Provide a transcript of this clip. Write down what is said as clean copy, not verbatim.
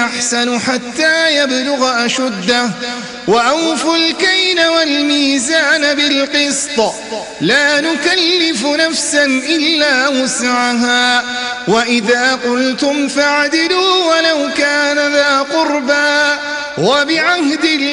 أحسن حتى يبلغ أشده وأوفوا الكيل والميزان بالقسط لا نكلف نفسا إلا وسعها وإذا قلتم فاعدلوا ولو كان ذا قربى وبعهد